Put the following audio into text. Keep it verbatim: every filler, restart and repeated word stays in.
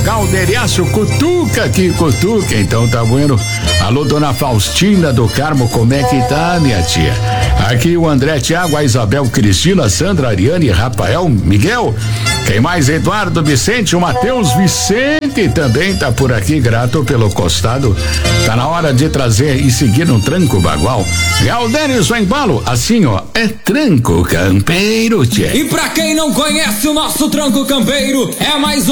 Calderiaço, cutuca que cutuca, então tá bueno. Alô, dona Faustina do Carmo, como é que tá, minha tia? Aqui o André, Tiago, a Isabel, Cristina, Sandra, Ariane, Rafael, Miguel. Quem mais? Eduardo, Vicente, o Matheus Vicente também tá por aqui, grato pelo costado. Tá na hora de trazer e seguir um tranco bagual. Galdênio Embalo, assim ó, é tranco campeiro, tchê. E pra quem não conhece o nosso tranco campeiro, é mais um